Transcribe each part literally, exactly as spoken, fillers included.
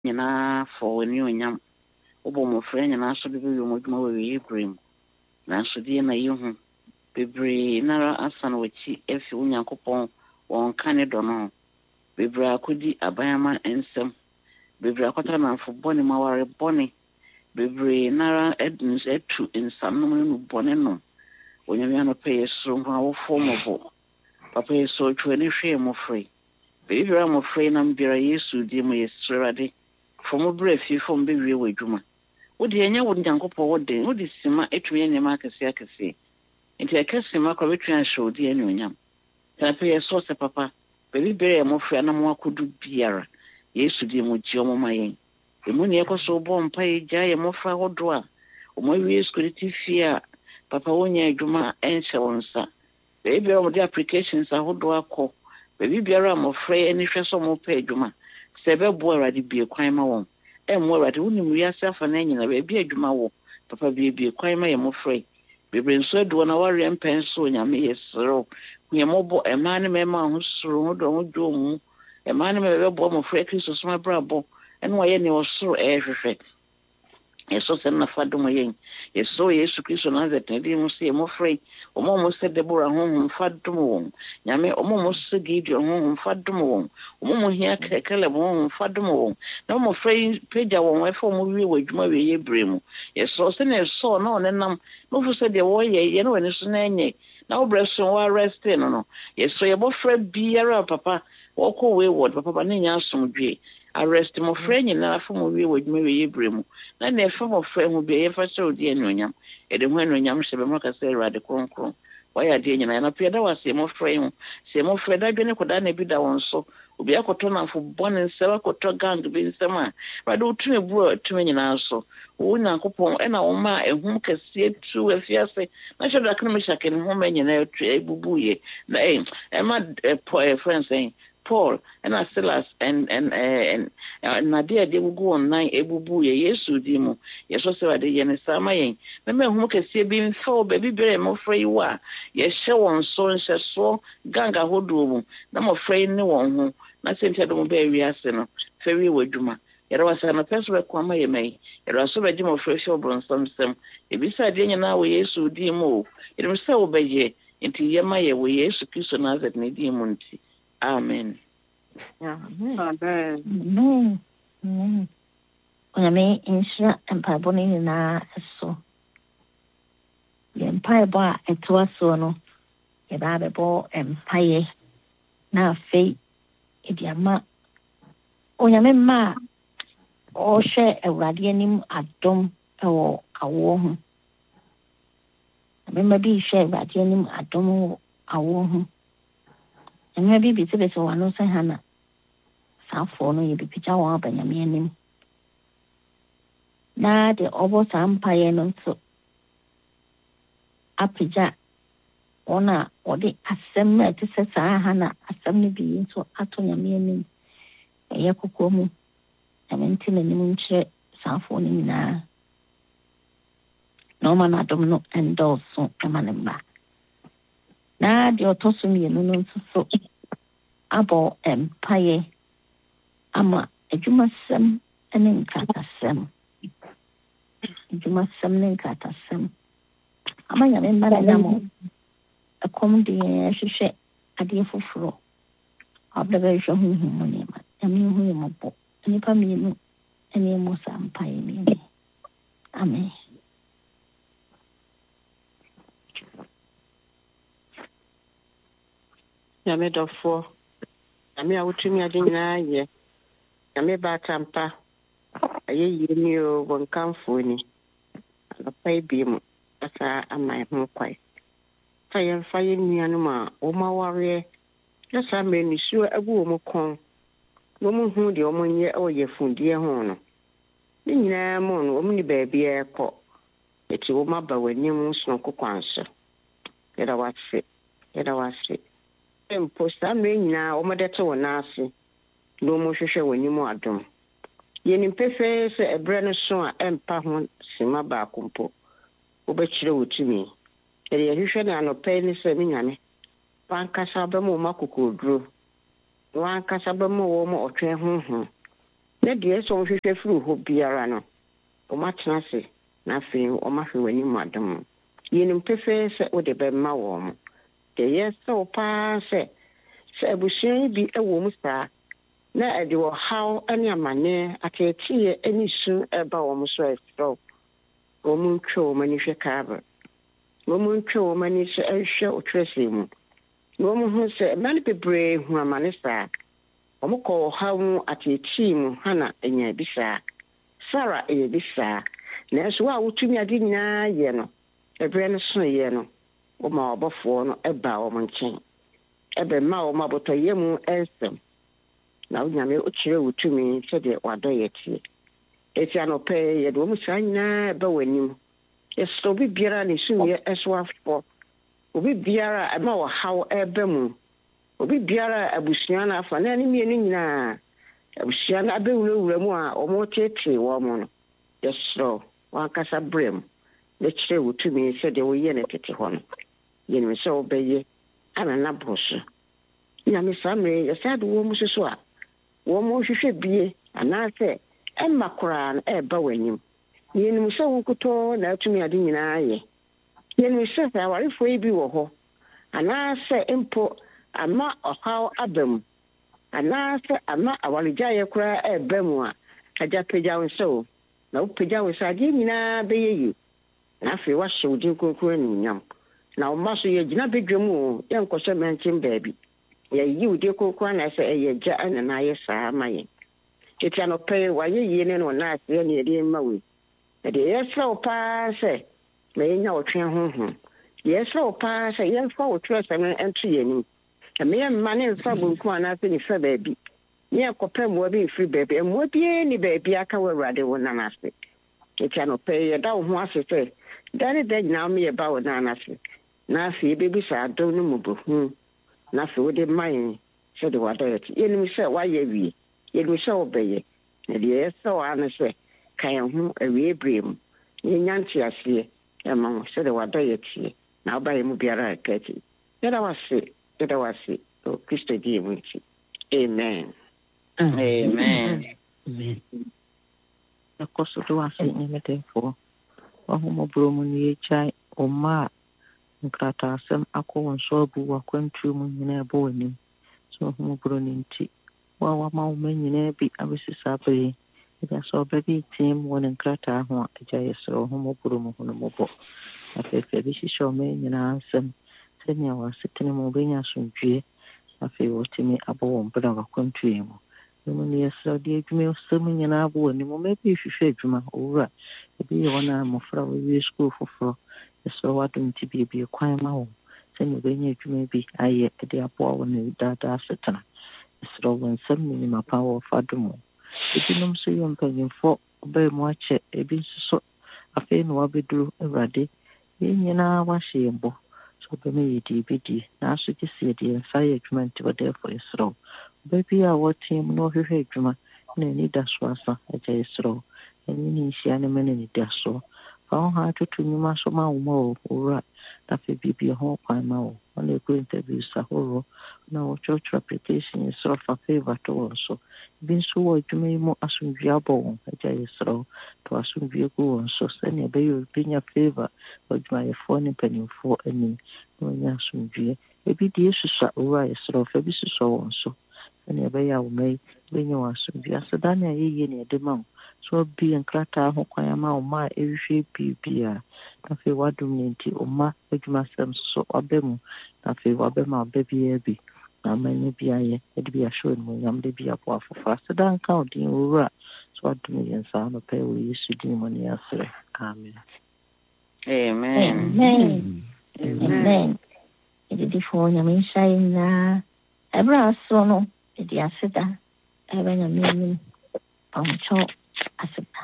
nyina for ni onyam obo mo frɛ nyina so bebe yo modwuma we we Ibrahim na so die na yehu bebre nara asan wachi efi onyankopɔn won kane do no bebre akodi abayama ensem bebre akota na fo boni maware boni bebre nara edun etu ensam no no boni no onyame no pɛ yeso ho awofo mobo papa yeso twani hwe mo frɛ bebre mo frɛ na mbira Yesu di mo yesrade fomo bra fi fom be wie wadwuma wodi enya wo nyankopɔ wodi wodi sima etumi enya ma akese akese nti akese ma kwa betwa show di enya onyam ta pe yeso se papa bebi bere mo frɛ na mo akodu biara Yesu di mo gye mo mayen emu ne ekoso bo mpa ye gya ye mo fra hodo a o mo wie security fee papa wonya adwuma enhyɛ wonsa bebi o mo di applications ahodo akɔ bebi biara mo frɛ eni hwɛ so mo pɛ adwuma sebe bo awade bie kwan ma won e mo awade wonim wiase afa na nyina be bie adwuma wo papa bie bie kwan ma ye mo frɛ bebre nso do na ware mpenso nyame yesro kuye mo bo e ma ne me ma ho soro ho do ho do mu e ma ne me be bo mo frɛ Kristo so ma brabo en wo ye ne osoro e hwehwɛ yeso se na fa do mo yen yeso Yesu Kristo na zet ne di mo se mo frɛ o mo mo se Deborah ho ho fa do mo nyame o mo mo se Gideon ho ho fa do mo o mo mo hia kekele mo ho fa do mo na mo frɛ peja won we fo mo wie wadwuma we ye bremu yeso se na so na on nam no fu se de wo ye ye na wani so na enye na wo bre so wa rest no no yeso ye bo frɛ biara papa wo ko we word papa ba ne nya asomdwe arrest mo frɛ nyina afo mo wie wadwuma we ye bremu na na efo mo frɛ ho bi ye fa so di enonyam e de ho enonyam hye be mo ka se rade kronkron waya de nyina na pe da wase mo frɛ ho se mo frɛ da dwene koda na bi da won so obi akoto na fo bɔne nse akoto gang bi nsem a rade utune bu atune nyina so wo nyankopɔn e na wo ma ehum kase tu afiase na hye da kan me hyake ne ho ma nyina ebubuye na eh e ma friends saying Paul and Silas and and and Nadia de go online ebubu ye Yesu di mu yeso se wade ye ne sama yen na me hu kese bi mfa baby bere mo frɛ wa ye hye won so nhye so ganga hodo mu na mo frɛ ni won ho na se ntia do mo ba wi ase no fa wi wadwuma yɛrɛ wasa na pɛso bɛ kwama yɛ mai yɛrɛ so bɛ di mo frɛ hye obron samsam ebi sa de nyina wo Yesu di mu yɛrɛ se wo bɛ ye nti ye ma ye wo Yesu Kristo Nazareth ne di mu nti amen. Amen. Amen. Amen. Onyame insha mpaebɔ no nyinaa so. Yɛ mpaebɔ a ɛtoa so no, yɛbaa bɛbɔ mpaeɛ na afei ɛde ama onyame mma a ɔhwɛ Awurade anim adom ɛwɔ awoɔ ho. Mmarima bi hwɛ Awurade anim adom wɔ awoɔ ho. Enya bi bi tebe so wano se hana safo no ye bi picha wa banyame anim na de obo sampaye no so apija ona odi asem na ti se sa hana asem ni bi so ato nyame anim eye kokomu amenti na nim nche safo no nyina no man adom no endorse emanema na de otoso mienu no so abo empaye ama adwumasem ene nkatasem adwumasem ne nkatasem ama ya me mara na mo akom de hwehwɛ ade foforo abdaba hwɛ hu hu mo ne ma ami hu ye mo bo nipa mienu ene mo sampaye mi amen. Yame dofo ame a wotumi ade nyina ye yame ba tampa aye yimi o bonkamfo ni apai bi mu asa amai ho kwai fa ye fa ye nuanu ma o ma ware ya sa me ni su agu o mo kon no mo hu de o mo nye o ye fundie ho no ni nyina mo no o mo ni ba bia ekọ eti o ma ba wani mu so kokwanso yeda wase yeda wase imposta me nyina o modete wona ase no mo hwehwe wani mu adom ye ni pefe se ebre no so a empa ho sima ba kompo o be kire wotumi ye ye hwehwe na no pe ni se mi nyane pankasa ba mo makokodro wankasa ba mo wo mo otwe ho ho na deɛ so hwehwɛ firi hɔ biara no o matena se na afei o ma hwe wani mu adom yenim pefee sɛ o de bɛma wɔ mo de yɛ sɛ o paa sɛ sɛ abusua bi ɛwɔ mu saa na ɛde wɔ haw ne amane ateteɛ ani su ɛba wɔ mo so ɛsɛ wɔ mo ntwa wɔ mo ani hwɛ kaaba wɔ mo ntwa wɔ mo ani sɛ ɛhwɛ otwerɛsɛ mu na wɔ mo ho sɛ mma no bebree hu amane saa wɔ mo kɔ wɔ haw mu ateteɛ mu hana anya bi saa Sara ɛyɛ bi saa na ɛso a wotumi ade nyinaa yɛ no ɛberɛ no so yɛ no wɔma ɔbɔfoɔ no ɛba wɔ mo nkyɛn ɛbɛma wɔ mo abɔtɔyɛ mu ɛnsɛm na wonyame okyerɛ wo tumi sɛdeɛ wadɔ yɛ tie ɛti anɔpɛ yɛde wɔ mu saa nyinaa ɛbɛ w'anim yɛsɛ obi biara ne sumyɛ ɛso afɔ obi biara ɛma wɔ haw ɛbɛ mu obi biara abusua no afa na ne mmienu nyinaa abusua no abɛwurawura mu a ɔmo tetee wɔ mo no yɛsɛ wankasa berɛ mu na kyerɛ wo tumi sɛdeɛ woyɛ no tete hɔ no yɛnim sɛ wobɛyɛ ana naboro so nyame saa mmerɛ yɛsɛ ade wɔ mu soso a wɔ mo hwehwɛ bie anaasɛ ɛmma koraa no ɛɛba w'anim yɛnim sɛ wo nkotɔ na atumi ade nyinaa yɛ yɛnim sɛ sɛ awarefoɔ yi bi wɔ hɔ anaasɛ mpo ama ɔhaw aba mu anaasɛ ama awaregyaeɛ koraa ɛɛba mu a agyapagya wo sɛ o na wopagya wo sɛ adeɛ nyinaa bɛyɛ yi na afei wahyɛ wo din kronkron anuonyam na wo mma so yɛgyina bɛdwa mu o yɛnkɔhyɛ mɛnkyem baabi yɛyi wo din kronkron na sɛ ɛyɛ gya ɛna na ayɛ saa ma yɛn tete anɔpɛ wayɛ yie ne no na aseɛ ne yɛde ma wo ɛde yɛsrɛ wo paa sɛ ma yɛnya wo twe honhom yɛsrɛ wo paa sɛ yɛmfa wo twerɛ sɛm no ɛnto yɛnim ɛma yɛmma ne mfa bonkum anaasɛ nifa baabi ne yɛkɔpɛ mmoa bi mfiri baabi mmoa biara ne baabi aka wɔ Awurade wo nan ase tete anɔpɛ yɛda wo ho ase sɛ da ne da nyinaa meyɛba wo nan ase na afei yɛbɛbisa adom no mmɔbɔhu na afei wode ma yɛn sɛde wadɔ yɛ te yɛnim sɛ woayɛ wie yɛnim sɛ wobɛyɛ na deɛ yɛsɛ wo ano sɛ ka yɛn ho awie berɛ mu yɛnya nte aseɛ ɛma ho sɛde wadɔ yɛ teɛ na wobayɛ mu biara ɛka ti yɛda wase yɛda wase o Kristo die mu nti amen amen ɛkɔ so do wase nyɛmɛdɛfoɔ wahomɔborɔ mu no yɛgyae ɔma a nkrataasɛm akɔ wɔn so abu wakwantuo mu nyinaa ɛbɔ w'anim so wahomɔborɔ no nti wa wama wo ma nyinaa bi abɛsi saa bere ɛda sɛ ɔbɛbi team wɔ ne nkrataa ho a agya yɛsrɛ wahomɔborɔ mu ho no mmɔbɔ afeefee bɛhyehyɛ ɔma nyinaa nsɛm sɛnea wɔasetene mu wobɛnya asomdwie afei wɔtumi abɔ wɔn bra wakwantuo mu ɛmu no yɛsrɛ wode adwuma sɛm nyinaa abɔ w'anim ɔma bi hwehwɛ adwuma owura ebi yɛ wɔn a mmɔfra wɔwie sukuu foforɔ yɛsrɛ w'adom nti biebie kwan ma wɔn sɛnea wobɛnya adwuma bi ayɛ de aboa wɔ ne daadaa setena yɛsrɛ wɔ nsɛm ne nnwuma pa wɔfa dom wo ebinom nso yɛ mpanyimfoɔ ɔbɛɛ mu akyɛ ebi nso so afei na wabɛduru Awurade yɛn nyinaa wahyɛ yɛn bɔ so ɔbɛma yɛdi bɛdie nanso gye sɛ yɛde yɛnsa yɛ adwuma nti wɔdɛɛfo yɛsrɛ wo ɔbaa bi a wɔteɛ mu na ɔhwehwɛ adwuma na ani da so asa agya yɛsrɛ wo ɛne ne nhyia ne ma no ani da soɔ fa wo ha atoto nnwuma so ma wo ma wo owura na afei biribia ho kwan ma wo ɔna ɛkɔ interviews ahoroɔ na wɔtwerɛtwerɛ application yɛsrɛ fa favor to wɔn so ebi nso wɔ adwuma yi mu asomdwie abɔ wɔn agya yɛsrɛ wo to asomdwie gu wɔn so sɛnea ɛbɛyɛ obɛnya favor wɔ adwumayɛfoɔ ne mpanimfoɔ anim na wɔnya asomdwie ebi deɛ susua owura yɛsrɛ wo fa bi susua wɔn so sɛnea ɛbɛyɛ a wo ma yi bɛnya wɔ asomdwie aseda ne a yɛyie ne ɛde ma wo so bi nkrataa ho kwan ama wo ma a ɛhwehwɛ biribiara na afei w'adom no nti ɔma adwumasɛm so wabɛ mu na afei wabɛma ɔba biara bi na amanya bi ayɛ ɛde bi ahyɛ animuonyam de bi aboa foforɔ aseda nka wo din owura so wadom yɛn saa nɔpɛ wɔ Yesu din mu ne yɛasrɛ amen amen amen amen ɛdidifoɔ nyame nhyɛ yɛ nyinaa ɛberɛ asoɔ no ɛde aseda ɛbɛ nyame anim ɔnkyɛw aseda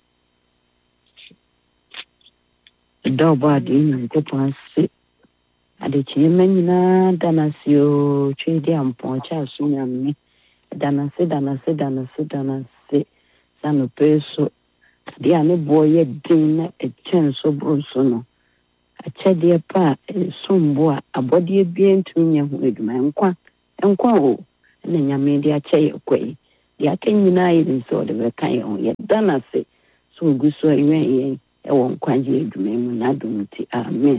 ɛda ɔbɔ adeɛ nyankopɔn ase adekyee ma nyinaa da n'ase oo twɛ di ampɔnkye aso nyame da n'ase da n'ase da n'ase da n'ase sa nopɛ so adeɛ a ne boɔ yɛ den na ɛkyɛn so boro so no akyɛdeɛ pa a ɛsombo a abɔdeɛ biara ntumi nyɛ ho adwuma nkwa nkwa o ɛna nyame de akyɛ yɛ kwa yi deɛ aka nyinaa yɛ ne sɛ ɔde bɛka yɛn ho yɛda no ase so ogu so ɛwɛn yɛn ɛwɔ nkwagye adwuma mu n'adom nti amen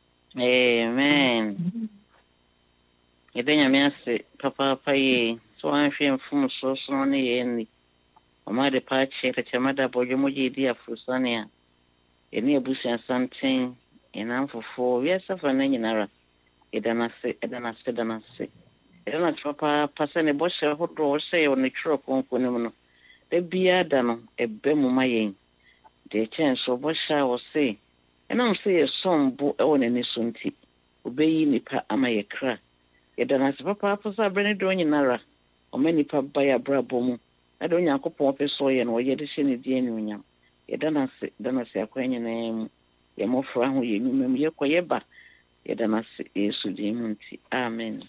amen yɛda nyame ase papaapa yie so anhwɛ mfom sorosoro ne yɛn ni ɔma de pa akyɛ tɛkyɛma da bɔdwo mogye di aforosane a yɛne abusua santen ɛnam fofoɔ wiase fa no nyinara yɛda no ase ɛda no ase da no ase ɛda no ase papaapa sɛ ne bɔhyɛ hodoɔ ɔhyɛ yɛ wɔ ne twerɛ kɔnkɔn no mu no da biara da no ɛbɛ mu ma yɛn deɛ kyɛn so bɔhyɛ a wɔse ɛnam sɛ yɛsɔn bo ɛwɔ n'ani so nti obɛyi nipa ama yɛ kra yɛda no ase papaapa sɛ aberɛ ne dɔ nyinara ɔma nipa ba yɛ abrabɔ mu na de onyankopɔn pɛ sɛ ɔyɛ no ɔyɛ de hyɛ ne din anuonyam yɛda no ase da no ase akwan nyinaa mu yɛmmɔfra ho yɛ nnwuma mu yɛkɔ yɛba yɛda no ase yesu din mu nti amen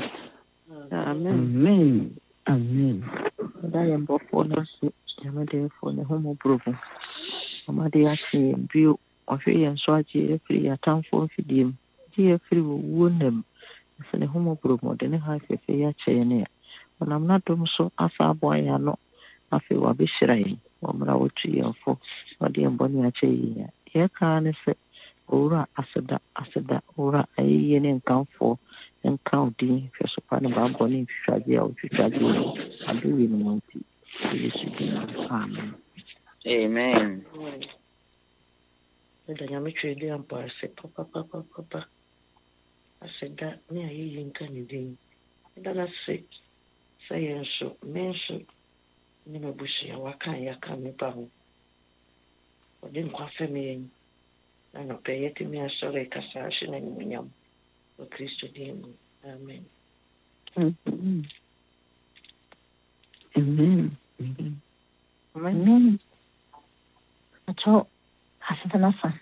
amen amen da yɛn bɔfoɔ no so yɛmɛdɛfoɔ ne ho mmɔborɔ mu ɔmade akyɛ yɛn bio ɔhwɛ yɛn so agye yɛfiri yɛatamfoɔ mfidie mu gye yɛfiri wɔwuo nam sɛ ne ho mmɔborɔ mu ɔde ne ha afɛfɛ yɛakyɛ yɛn a ɔnam n'adom so asa aboa yɛn ano afei wabɛhyira yɛn wɔmmra wɔtu yɛn fo ɔde yɛn bɔne akyɛ yɛn a yɛkaa ne sɛ owura aseda aseda owura ayɛyie ne nkamfoɔ nka wo din hwɛ so pa ne baabɔ ne ntwitwagye a wotwitwagye wɔ adɔwie no mu nti yesu din amen amen ɛda nyame twɛ di ampa ase papapapapa aseda ne ayɛyie nka ne din ɛda no ase sɛ yɛn nso me nso ne mabusua waka yɛaka mepa ho ɔde nkwa fɛm yɛn na nɔpɛ yɛtumi asɔre kasa ahye no animuonyam wɔ kristo din mu amen amen amen atɔ aseda no asa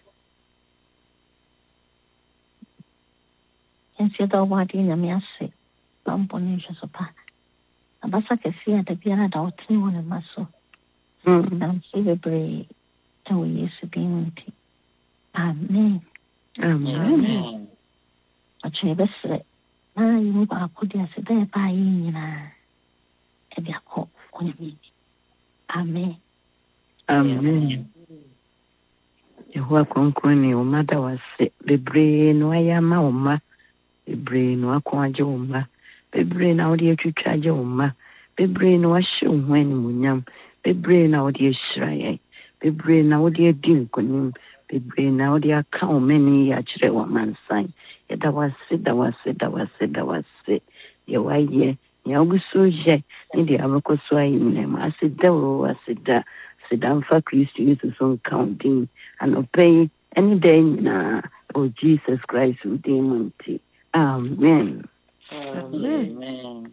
yɛnsie da wobɔ adeɛ nyame ase bampɔ ne nhwɛ so pa abasa kɛseɛ a da biara da wotene wɔ ne ma so namse bebree ɛwɔ yesu din mu nti amen amen ɔkyerɛ bɛserɛ na yɛmu baako de ase dɛ ɛbaa yɛ nyinaa ɛde akɔ onyame amen amen yehowa kronkron ne wo ma da wase bebree na wayɛ ama wo ma bebree na wakɔ agye wo ma bebree na wode atwitwa agye wo ma bebree na wahyɛ wo ho animuonyam bebree na wode ahyira yɛn bebree na wode adi nkonim bebree na wode aka wo mani yɛ akyerɛ w'amansan yɛda wase da wase da wase da wase deɛ wayɛ nea wogu so yɛ ne deɛ abɛkɔ so ayɛ nyinam ase da o ase da ase da mfa kristo yesu so nka wo din anɔpa yi ɛne da nyinaa o jesus christ wo din mu nti amen amen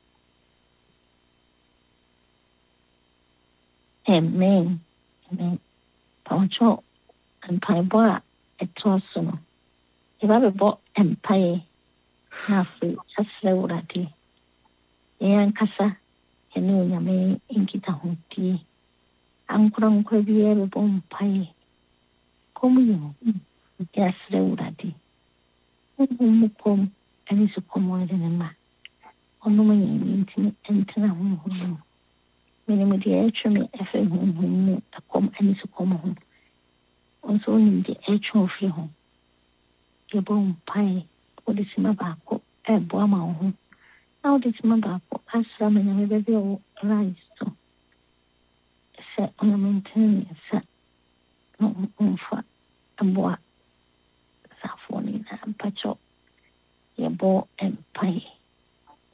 amen amen pawɔkyɛ mpaebɔ a ɛtoa so no yɛba bɛbɔ mpaeɛ na afei asrɛ wurade yɛn ankasa yɛne onyame nkitahodie ankorankora biara bɛbɔ mpaeɛ kɔm yɛ ho yɛasrɛ wurade honhom mu kɔm ɛne so kɔm ɔde ne ma ɔnom yɛn ntimi ntena honhom mu menim deɛ ɛtwe me ɛfɛ honhom mu ɛkɔm ɛne so kɔm ho nso wonim deɛ ɛtwe ɔfiri ho yɛbɔ mpaeɛ wode sima baako ɛboa ma wo ho na wode sima baako asra ma nyame bɛbɛ wo rise so sɛ onyame ntene ne nsa na ɔmfa ɛboa safoɔ no nyinaa mpakyɛw yɛbɔ mpaeɛ